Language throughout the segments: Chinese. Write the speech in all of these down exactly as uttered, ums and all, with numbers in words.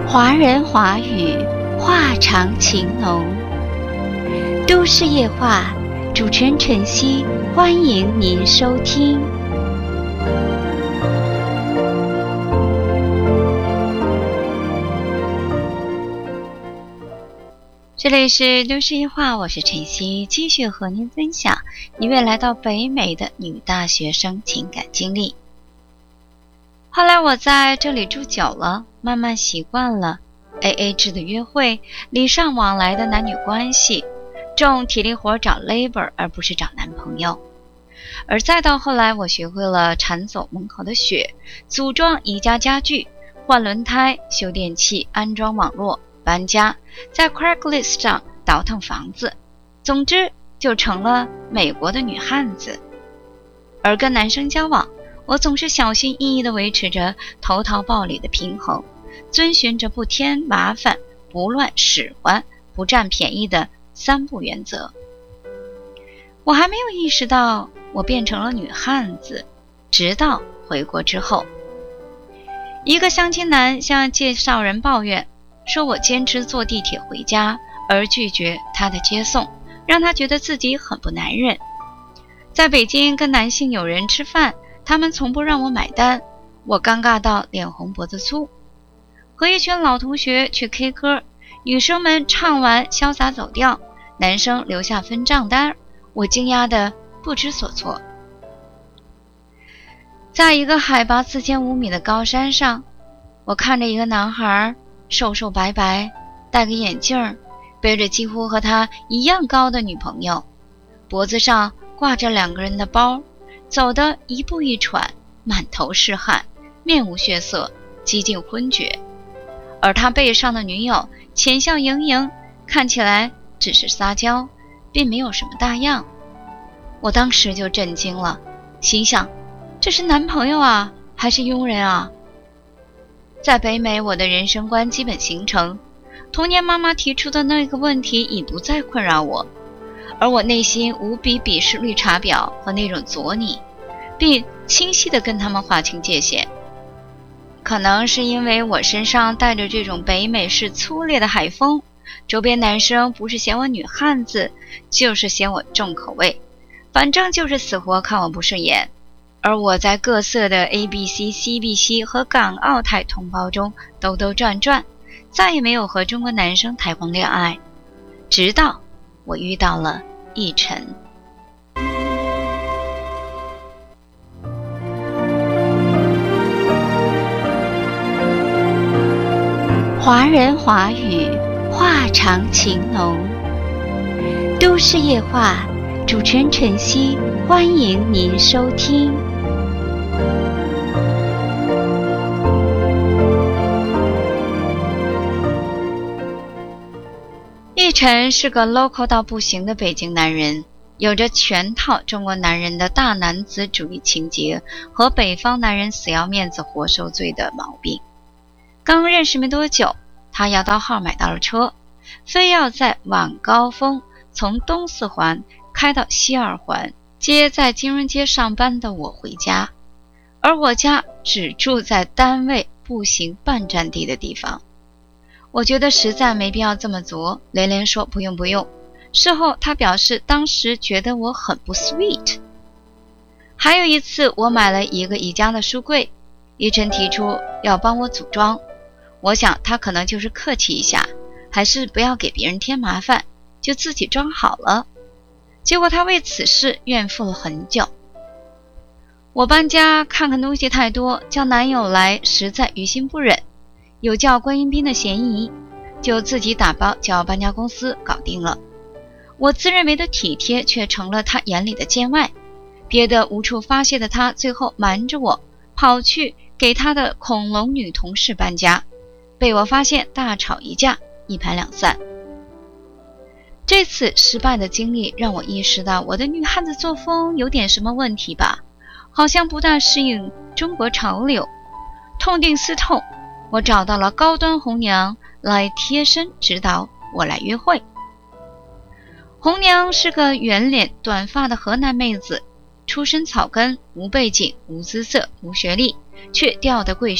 华人华语，话长情浓。都市夜话，主持人晨曦，欢迎您收听。这里是都市夜话，我是晨曦，继续和您分享一位来到北美的女大学生情感经历。后来我在这里住久了，慢慢习惯了 A A 制的约会，礼尚往来的男女关系，重体力活找 labor 而不是找男朋友。而再到后来，我学会了铲走门口的雪，组装宜家家具，换轮胎，修电器，安装网络，搬家，在 Craigslist 上倒腾房子，总之就成了美国的女汉子。而跟男生交往，我总是小心翼翼地维持着投桃报李的平衡，遵循着不添麻烦、不乱使唤、不占便宜的三不原则。我还没有意识到我变成了女汉子，直到回国之后。一个相亲男向介绍人抱怨，说我坚持坐地铁回家，而拒绝他的接送，让他觉得自己很不男人。在北京跟男性友人吃饭，他们从不让我买单，我尴尬到脸红脖子粗。和一群老同学去 K 歌，女生们唱完潇洒走掉，男生留下分账单，我惊讶的不知所措。在一个海拔四千五米的高山上，我看着一个男孩，瘦瘦白白，戴个眼镜，背着几乎和他一样高的女朋友，脖子上挂着两个人的包，走得一步一喘，满头是汗，面无血色，几近昏厥。而他背上的女友浅笑盈盈，看起来只是撒娇，并没有什么大恙。我当时就震惊了，心想，这是男朋友啊，还是佣人啊？在北美，我的人生观基本形成，童年妈妈提出的那个问题已不再困扰我，而我内心无比鄙视绿茶婊和那种佐你，并清晰地跟他们划清界限。可能是因为我身上带着这种北美式粗劣的海风，周边男生不是嫌我女汉子，就是嫌我重口味，反正就是死活看我不顺眼。而我在各色的 A B C、C B C 和港澳台同胞中兜兜转转，再也没有和中国男生谈过恋爱，直到我遇到了奕晨。华人华语，话长情浓。都市夜话，主持人晨曦，欢迎您收听。奕晨是个 local 到不行的北京男人，有着全套中国男人的大男子主义情节和北方男人死要面子活受罪的毛病。刚认识没多久，他摇到号买到了车，非要在晚高峰从东四环开到西二环，接在金融街上班的我回家，而我家只住在单位步行半站地的地方。我觉得实在没必要这么做，连连说不用不用。事后他表示当时觉得我很不 sweet。 还有一次，我买了一个宜家的书柜，奕晨提出要帮我组装，我想他可能就是客气一下，还是不要给别人添麻烦，就自己装好了。结果他为此事怨妇了很久。我搬家看看东西太多，叫男友来实在于心不忍，有叫观音兵的嫌疑，就自己打包叫搬家公司搞定了。我自认为的体贴却成了他眼里的见外，憋得无处发泄的他最后瞒着我跑去给他的恐龙女同事搬家，被我发现大吵一架，一拍两散。这次失败的经历让我意识到我的女汉子作风有点什么问题吧，好像不大适应中国潮流。痛定思痛，我找到了高端红娘来贴身指导我来约会。红娘是个圆脸短发的河南妹子，出身草根，无背景，无姿色，无学历，却调得贵婿，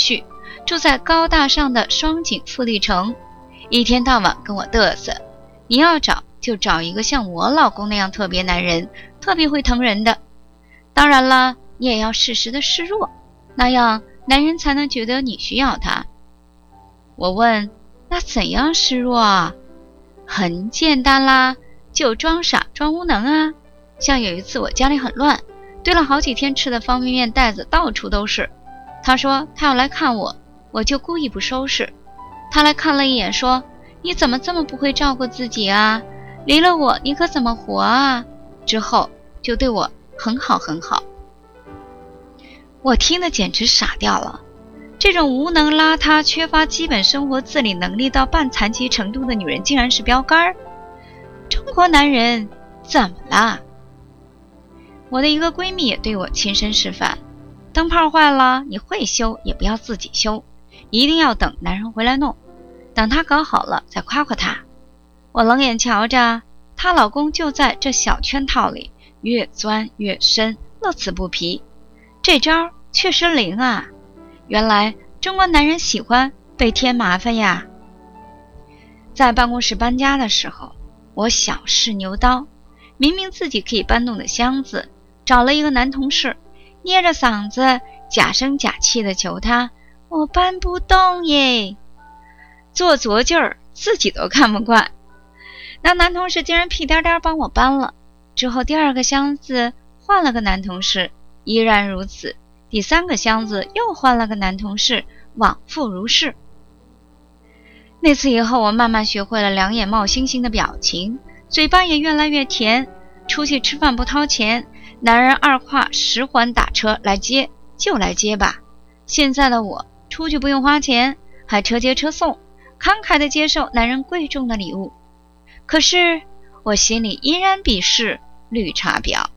住在高大上的双井富丽城，一天到晚跟我嘚瑟，你要找就找一个像我老公那样特别男人，特别会疼人的。当然了，你也要适时的示弱，那样男人才能觉得你需要他。我问，那怎样示弱啊？很简单啦，就装傻装无能啊。像有一次我家里很乱，堆了好几天吃的方便面袋子到处都是，他说他要来看我，我就故意不收拾。他来看了一眼说，你怎么这么不会照顾自己啊？离了我你可怎么活啊？之后就对我很好很好。我听得简直傻掉了，这种无能邋遢、缺乏基本生活自理能力到半残疾程度的女人竟然是标杆。中国男人怎么啦？我的一个闺蜜也对我亲身示范，灯泡坏了你会修也不要自己修，一定要等男人回来弄，等他搞好了再夸夸他。我冷眼瞧着她老公就在这小圈套里越钻越深，乐此不疲。这招确实灵啊，原来中国男人喜欢被添麻烦呀。在办公室搬家的时候，我小试牛刀，明明自己可以搬动的箱子，找了一个男同事，捏着嗓子假声假气地求他，我搬不动耶。做作劲儿自己都看不惯，那男同事竟然屁颠颠帮我搬了。之后第二个箱子换了个男同事，依然如此。第三个箱子又换了个男同事，往复如是。那次以后，我慢慢学会了两眼冒星星的表情，嘴巴也越来越甜。出去吃饭不掏钱，男人二跨十环打车来接就来接吧。现在的我出去不用花钱，还车接车送，慷慨地接受男人贵重的礼物。可是我心里依然鄙视绿茶婊。